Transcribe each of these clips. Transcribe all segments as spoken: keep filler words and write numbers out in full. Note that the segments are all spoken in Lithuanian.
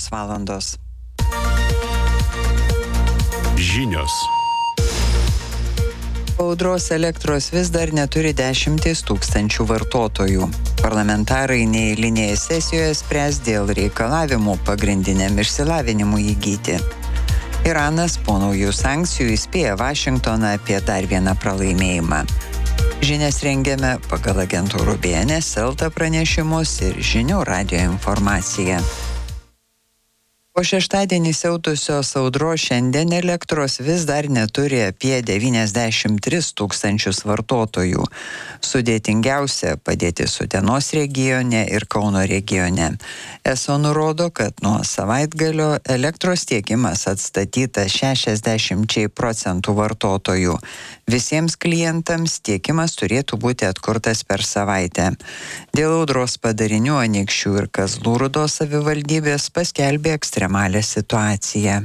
septynios valandos. Žinios. Audros elektros vis dar neturi dešimtis tūkstančių vartotojų. Parlamentarai neeilinėje sesijoje spręs dėl reikalavimų pagrindiniam išsilavinimui įgyti. Iranas po naujų sankcijų įspėja Vašingtoną apie dar vieną pralaimėjimą. Žinias rengiame pagal agentūrų B N S, Elta pranešimus ir Žinių radijo informaciją. Po šeštadienį siautusios audros šiandien elektros vis dar neturi apie devyniasdešimt tris tūkstančius vartotojų. Sudėtingiausia padėtis Utenos regione ir Kauno regione. Eso nurodo, kad nuo savaitgalio elektros tiekimas atstatytas šešiasdešimčiai procentų vartotojų. Visiems klientams tiekimas turėtų būti atkurtas per savaitę. Dėl audros padarinių Anykščių ir Kazlų Rūdos savivaldybės paskelbė ekstremalią situaciją.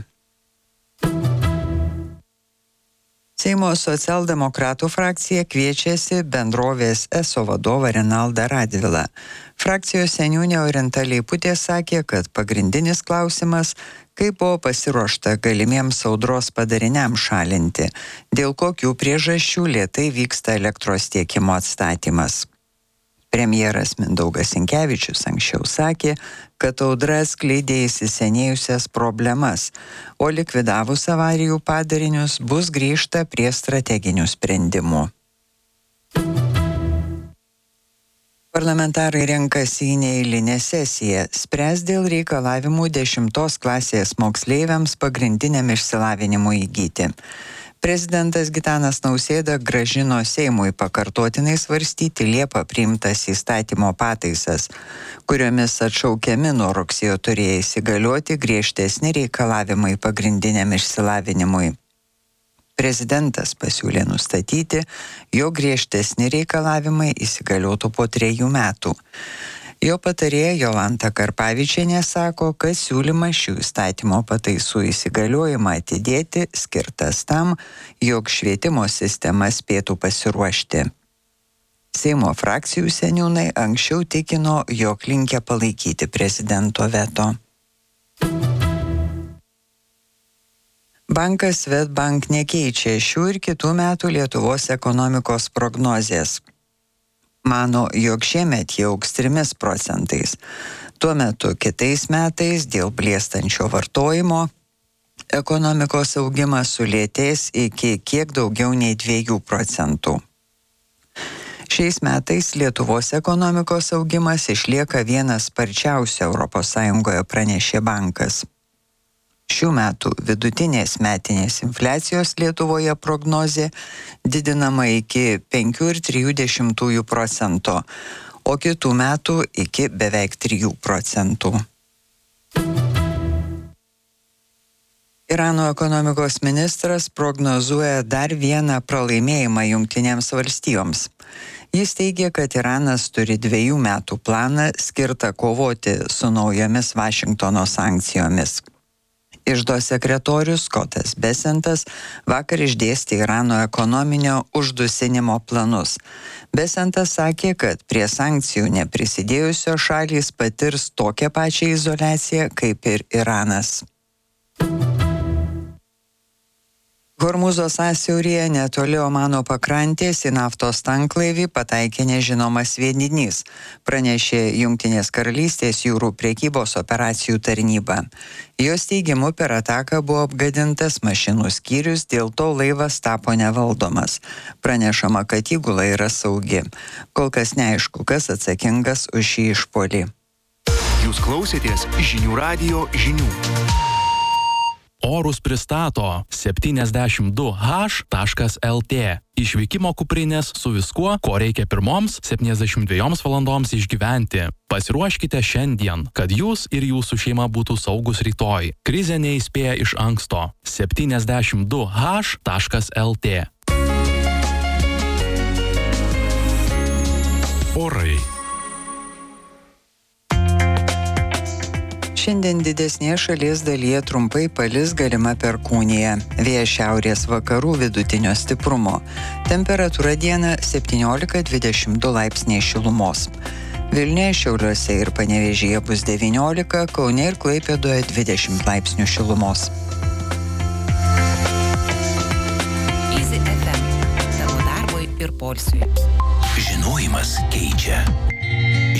Seimo socialdemokratų frakcija kviečiasi bendrovės Eso vadovą Renaldą Radvilą. Frakcijos seniūnė Orinta Leiputė sakė, kad pagrindinis klausimas, kaip buvo pasiruošta galimiems audros padariniams šalinti, dėl kokių priežasčių lėtai vyksta elektros tiekimo atstatymas. Premjeras Mindaugas Sinkevičius anksčiau sakė, kad audra skleidė įsisenėjusias problemas, o likvidavus avarijų padarinius bus grįžta prie strateginių sprendimų. Parlamentarai renkasi į neeilinę sesiją, spręs dėl reikalavimų dešimtos klasės moksleiviams pagrindiniam išsilavinimui įgyti. Prezidentas Gitanas Nausėda grąžino Seimui pakartotinai svarstyti Liepą priimtas įstatymo pataisas, kuriomis atšaukiami nuo rugsėjo turėjo įsigalioti griežtesni reikalavimai pagrindiniam išsilavinimui. Prezidentas pasiūlė nustatyti, jog griežtesni reikalavimai įsigaliotų po trejų metų. Jo patarėja Jolanta Karpavičienė sako, kad siūlymas šių įstatymo pataisų įsigaliojimą atidėti skirtas tam, jog švietimo sistema spėtų pasiruošti. Seimo frakcijų seniūnai anksčiau tikino, jog linkę palaikyti prezidento veto. Bankas Swedbank nekeičia šių ir kitų metų Lietuvos ekonomikos prognozės. Mano, jog šiemet jie augs trimis procentais. Tuo metu kitais metais dėl blėstančio vartojimo ekonomikos augimas sulėtės iki kiek daugiau nei dviejų procentų. Šiais metais Lietuvos ekonomikos augimas išlieka vienas sparčiausių Europos Sąjungoje, pranešė bankas. Šių metų vidutinės metinės infliacijos Lietuvoje prognozė didinama iki penkių ir trijų dešimtųjų procento, o kitų metų iki beveik trijų procentų. Irano ekonomikos ministras prognozuoja dar vieną pralaimėjimą Jungtinėms valstijoms. Jis teigia, kad Iranas turi dviejų metų planą skirtą kovoti su naujomis Vašingtono sankcijomis. Iždo sekretorius Skotas Besentas vakar išdėstė Irano ekonominio uždusinimo planus. Besentas sakė, kad prie sankcijų neprisidėjusios šalys patirs tokią pačią izoliaciją kaip ir Iranas. Hormūzo sąsiauryje netoli Omano pakrantės į naftos tanklaivį pataikė nežinomas sviedinys, pranešė Jungtinės karalystės jūrų prekybos operacijų tarnyba. Jos teigimu per ataką buvo apgadintas mašinų skyrius, dėl to laivas tapo nevaldomas. Pranešama, kad įgula yra saugi. Kol kas neaišku, kas atsakingas už šį išpuolį. Jūs klausėtės Žinių radijo žinių. Orus pristato septyniasdešimt du H taškas L T. Išvykimo kuprinės su viskuo, ko reikia pirmoms septyniasdešimt dviejoms valandoms išgyventi. Pasiruoškite šiandien, kad jūs ir jūsų šeima būtų saugus rytoj. Krizė neįspėja iš anksto. septyniasdešimt du H taškas L T. Orai. Šiandien didesnėje šalies dalyje trumpai palis galima perkūnija. Vėjas šiaurės vakarų vidutinio stiprumo. Temperatūra dieną septyniolika dvidešimt du laipsniai šilumos. Vilniuje, Šiauliuose ir Panevėžyje bus devyniolika, Kaune ir Klaipėdoje dvidešimt laipsnių šilumos. Easy ef em. Tavo darbui ir poilsiui. Žinojimas keičia.